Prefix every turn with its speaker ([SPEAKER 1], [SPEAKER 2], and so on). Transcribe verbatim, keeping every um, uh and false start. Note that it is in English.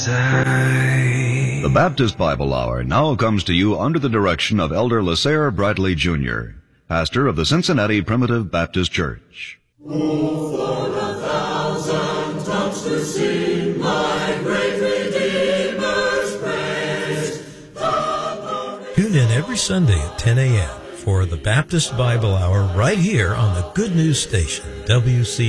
[SPEAKER 1] The Baptist Bible Hour now comes to you under the direction of Elder Lasare Bradley Junior, pastor of the Cincinnati Primitive Baptist Church.
[SPEAKER 2] Oh, for a thousand tongues to sing my great Redeemer's praise.
[SPEAKER 3] Tune in every Sunday at ten a.m. for the Baptist Bible Hour right here on the Good News Station, W C